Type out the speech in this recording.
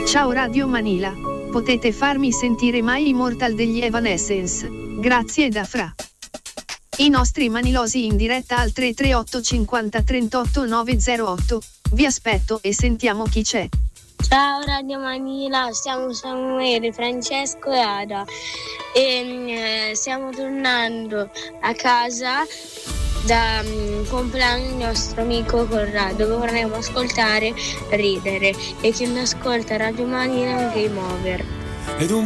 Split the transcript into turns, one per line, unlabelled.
Ciao Radio Manila. Potete farmi sentire My Immortal degli Evanescence. Grazie da Fra. I nostri manilosi in diretta al 338 50 38 908. Vi aspetto e sentiamo chi c'è.
Ciao Radio Manila, siamo Samuele, Francesco e Ada e stiamo tornando a casa da compleanno del nostro amico Corrado. Vorremmo ascoltare Ridere e chi mi ascolta Radio Manila è un game over.